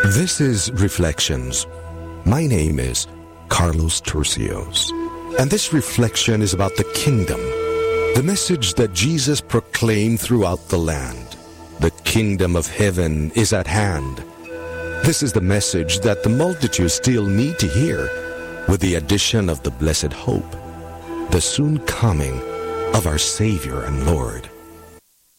This is Reflections. My name is Carlos Turcios, and this reflection is about the kingdom, the message that Jesus proclaimed throughout the land. The kingdom of heaven is at hand. This is the message that the multitude still need to hear, with the addition of the blessed hope, the soon coming of our Savior and Lord.